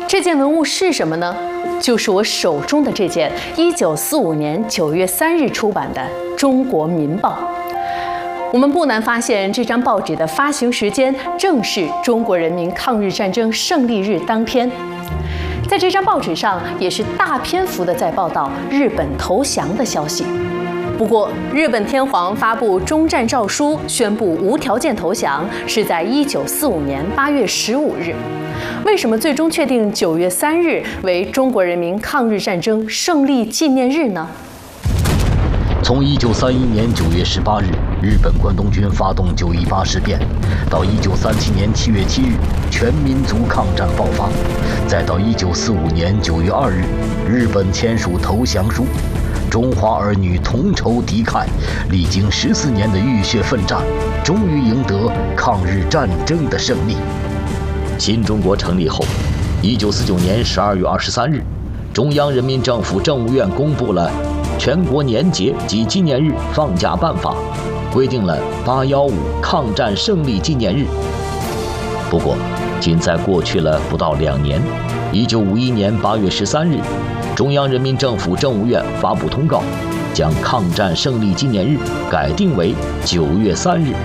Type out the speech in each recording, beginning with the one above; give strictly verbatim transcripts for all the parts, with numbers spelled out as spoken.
这件文物是什么呢？就是我手中的这件一九四五年九月三日出版的《中国民报》。我们不难发现，这张报纸的发行时间正是中国人民抗日战争胜利日当天。在这张报纸上，也是大篇幅的在报道日本投降的消息。不过，日本天皇发布终战诏书，宣布无条件投降，是在一九四五年八月十五日。为什么最终确定九月三日为中国人民抗日战争胜利纪念日呢？ 从一九三一年九月十八日，日本关东军发动九一八事变，到一九三七年七月七日，全民族抗战爆发，再到一九四五年九月二日，日本签署投降书。中华儿女同仇敌忾，历经十四年的浴血奋战，终于赢得抗日战争的胜利。新中国成立后，一九四九年十二月二十三日，中央人民政府政务院公布了《全国年节及纪念日放假办法》，规定了八一五抗战胜利纪念日。不过，仅在过去了不到两年，一九五一年八月十三日，中央人民政府政务院发布通告，将抗战胜利纪念日改定为九月三日。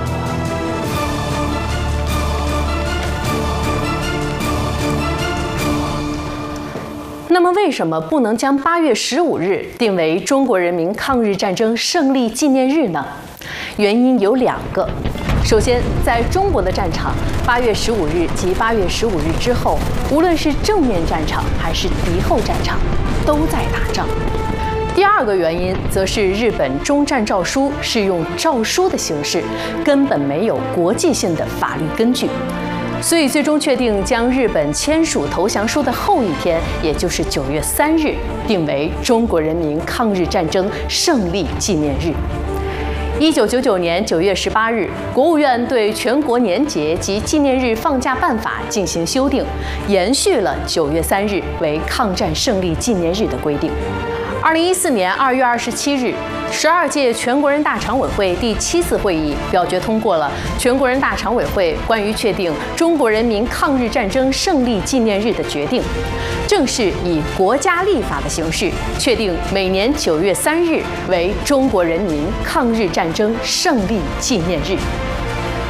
那么，为什么不能将八月十五日定为中国人民抗日战争胜利纪念日呢？原因有两个。首先，在中国的战场，八月十五日及八月十五日之后，无论是正面战场还是敌后战场，都在打仗。第二个原因，则是日本终战诏书是用诏书的形式，根本没有国际性的法律根据。所以，最终确定将日本签署投降书的后一天，也就是九月三日，定为中国人民抗日战争胜利纪念日。一九九九年九月十八日，国务院对全国年节及纪念日放假办法进行修订，延续了九月三日为抗战胜利纪念日的规定。二零一四年二月二十七日，十二届全国人大常委会第七次会议表决通过了全国人大常委会关于确定中国人民抗日战争胜利纪念日的决定，正式以国家立法的形式确定每年九月三日为中国人民抗日战争胜利纪念日。